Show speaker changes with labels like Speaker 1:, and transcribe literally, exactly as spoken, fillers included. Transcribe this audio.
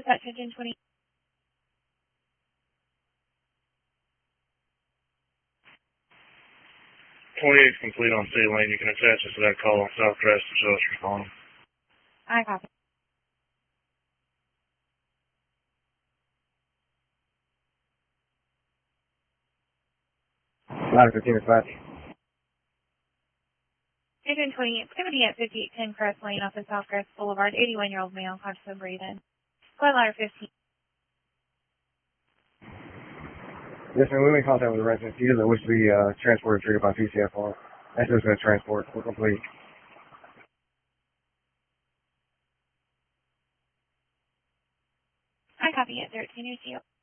Speaker 1: Dispatch engine twenty.
Speaker 2: twenty-eight complete on C lane. You can attach us to that call on Southcrest and show us responding.
Speaker 1: I copy.
Speaker 3: Ladder fifteen dispatch.
Speaker 1: Engine twenty-eight, activity at fifty-eight ten Crest Lane off of Southcrest Boulevard. eighty-one-year-old male, conscious and breathing. Flight ladder fifteen.
Speaker 3: Yes, ma'am. We made contact with the resident. He doesn't wish to be uh, transported or treated by P C F R. That's just going to transport. We're complete.
Speaker 1: I copy at thirteen. Here's you.